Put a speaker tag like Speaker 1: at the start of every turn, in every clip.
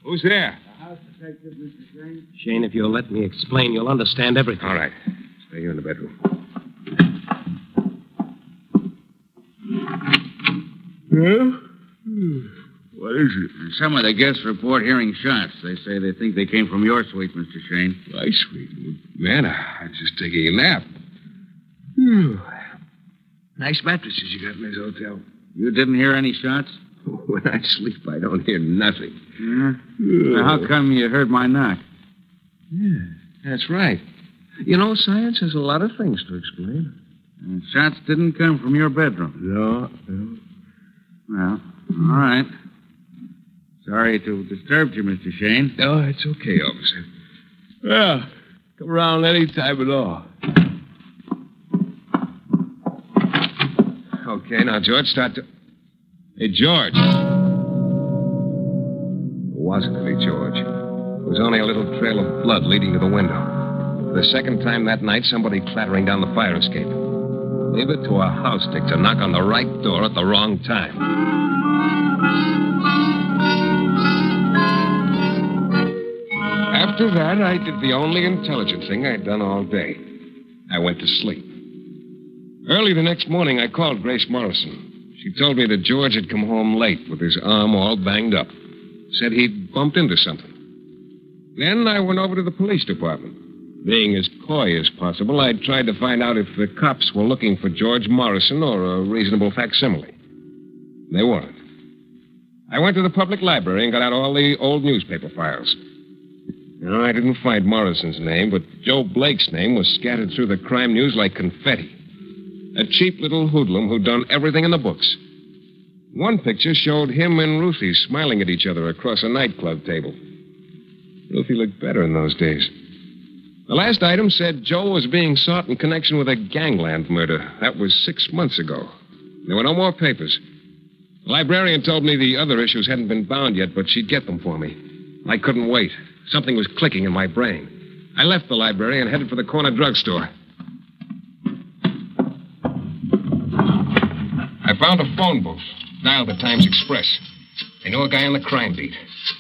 Speaker 1: Who's there?
Speaker 2: The house detective, Mr. Shane.
Speaker 3: Shane, if you'll let me explain, you'll understand everything.
Speaker 1: All right. Stay here in the bedroom.
Speaker 2: What is it? Some of the guests report hearing shots. They say they think they came from your suite, Mr. Shane.
Speaker 1: My suite? Man, I was just taking a nap. Nice mattresses you got in this hotel.
Speaker 2: You didn't hear any shots?
Speaker 1: When I sleep, I don't hear nothing.
Speaker 2: Yeah? Now, how come you heard my knock?
Speaker 1: Yeah, that's right. You know, science has a lot of things to explain.
Speaker 2: Shots didn't come from your bedroom.
Speaker 1: No.
Speaker 2: Well, all right. Sorry to have disturbed you, Mr. Shane.
Speaker 1: No, it's okay, officer. Well, come around any time at all. Okay, now, George, start to... Hey, George. It wasn't any George. It was only a little trail of blood leading to the window. The second time that night, somebody clattering down the fire escape. Leave it to a house stick to knock on the right door at the wrong time. After that, I did the only intelligent thing I'd done all day. I went to sleep. Early the next morning, I called Grace Morrison. She told me that George had come home late with his arm all banged up. Said he'd bumped into something. Then I went over to the police department. Being as coy as possible, I tried to find out if the cops were looking for George Morrison or a reasonable facsimile. They weren't. I went to the public library and got out all the old newspaper files. No, I didn't find Morrison's name, but Joe Blake's name was scattered through the crime news like confetti. A cheap little hoodlum who'd done everything in the books. One picture showed him and Ruthie smiling at each other across a nightclub table. Ruthie looked better in those days. The last item said Joe was being sought in connection with a gangland murder. That was 6 months ago. There were no more papers. The librarian told me the other issues hadn't been bound yet, but she'd get them for me. I couldn't wait. Something was clicking in my brain. I left the library and headed for the corner drugstore. I found a phone booth. Dialed the Times Express. I knew a guy on the crime beat.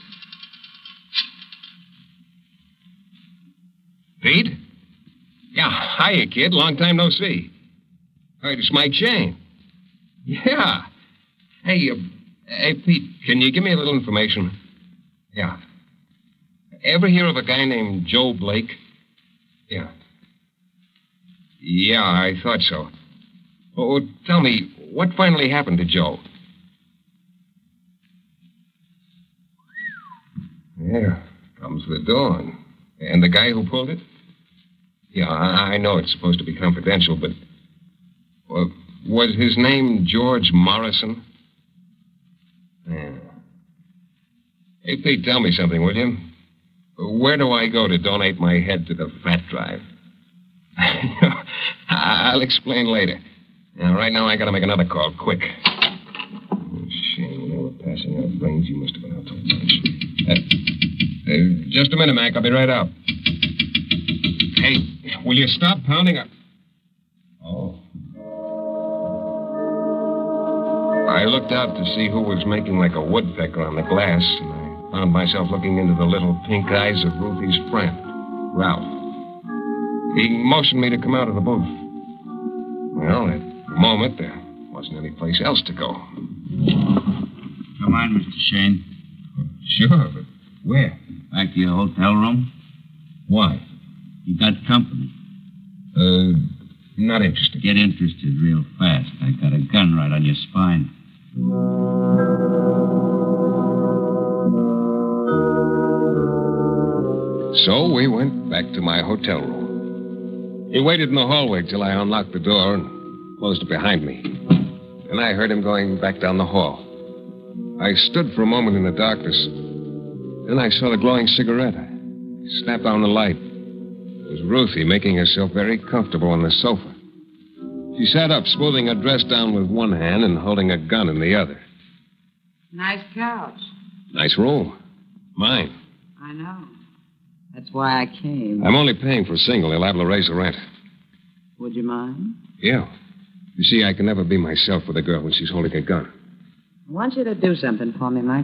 Speaker 1: Pete? Yeah, hiya, kid. Long time no see. It's Mike Shane. Yeah. Hey, Pete, can you give me a little information? Yeah. Ever hear of a guy named Joe Blake? Yeah. Yeah, I thought so. Oh, tell me, what finally happened to Joe? There comes the dawn. And the guy who pulled it? Yeah, I know it's supposed to be confidential, but... was his name George Morrison? Yeah. Hey, Pete, tell me something, will you? Where do I go to donate my head to the fat drive? I'll explain later. Now, right now, I gotta make another call, quick. Oh, shame, when they were passing out brains, you must have been out to lunch. Just a minute, Mac. I'll be right up. Hey, will you stop pounding up? Oh. I looked out to see who was making like a woodpecker on the glass, and I found myself looking into the little pink eyes of Ruthie's friend, Ralph. He motioned me to come out of the booth. Well, at the moment, there wasn't any place else to go.
Speaker 2: Come on, Mr. Shane.
Speaker 1: Sure, but where?
Speaker 2: Back to your hotel room.
Speaker 1: Why?
Speaker 2: You got company.
Speaker 1: Not interested.
Speaker 2: Get interested real fast. I got a gun right on your spine.
Speaker 1: So we went back to my hotel room. He waited in the hallway till I unlocked the door and closed it behind me. Then I heard him going back down the hall. I stood for a moment in the darkness. Then I saw the glowing cigarette. I snapped on the light. It was Ruthie making herself very comfortable on the sofa. She sat up, smoothing her dress down with one hand and holding a gun in the other.
Speaker 4: Nice couch.
Speaker 1: Nice room. Mine.
Speaker 4: I know. That's why I came.
Speaker 1: I'm only paying for a single. They'll have to raise the rent.
Speaker 4: Would you mind?
Speaker 1: Yeah. You see, I can never be myself with a girl when she's holding a gun.
Speaker 4: I want you to do something for me, Mike.